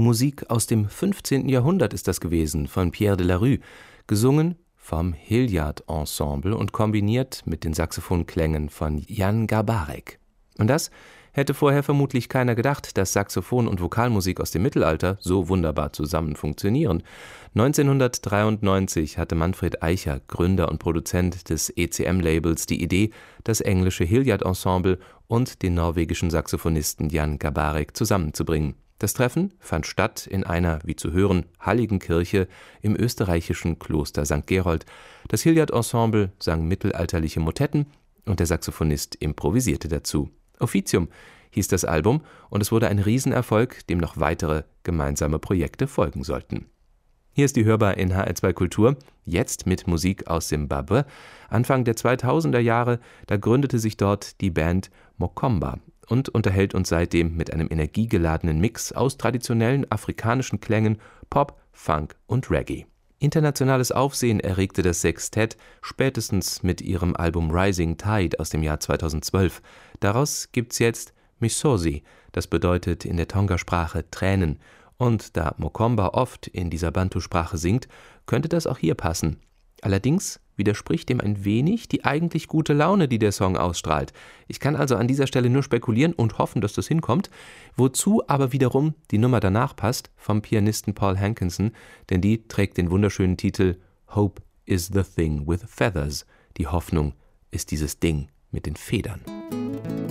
Musik aus dem 15. Jahrhundert ist das gewesen, von Pierre de la Rue, gesungen vom Hilliard Ensemble und kombiniert mit den Saxophonklängen von Jan Garbarek. Und das hätte vorher vermutlich keiner gedacht, dass Saxophon und Vokalmusik aus dem Mittelalter so wunderbar zusammen funktionieren. 1993 hatte Manfred Eicher, Gründer und Produzent des ECM-Labels, die Idee, das englische Hilliard Ensemble und den norwegischen Saxophonisten Jan Garbarek zusammenzubringen. Das Treffen fand statt in einer, wie zu hören, halligen Kirche im österreichischen Kloster St. Gerold. Das Hilliard Ensemble sang mittelalterliche Motetten und der Saxophonist improvisierte dazu. Officium hieß das Album und es wurde ein Riesenerfolg, dem noch weitere gemeinsame Projekte folgen sollten. Hier ist die Hörbar in HR2 Kultur, jetzt mit Musik aus Simbabwe. Anfang der 2000er Jahre, da gründete sich dort die Band Mokomba und unterhält uns seitdem mit einem energiegeladenen Mix aus traditionellen afrikanischen Klängen, Pop, Funk und Reggae. Internationales Aufsehen erregte das Sextett spätestens mit ihrem Album Rising Tide aus dem Jahr 2012. Daraus gibt's jetzt Misozi, das bedeutet in der Tonga-Sprache Tränen. Und da Mokomba oft in dieser Bantu-Sprache singt, könnte das auch hier passen. Allerdings widerspricht dem ein wenig die eigentlich gute Laune, die der Song ausstrahlt. Ich kann also an dieser Stelle nur spekulieren und hoffen, dass das hinkommt, wozu aber wiederum die Nummer danach passt, vom Pianisten Paul Hankinson, denn die trägt den wunderschönen Titel Hope is the thing with feathers. Die Hoffnung ist dieses Ding mit den Federn.